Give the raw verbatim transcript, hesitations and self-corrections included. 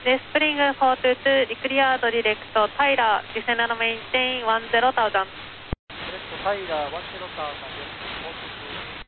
The Spring four two two, declare direct Tyler, descend and maintain one zero thousand. Direct Tyler one zero thousandです。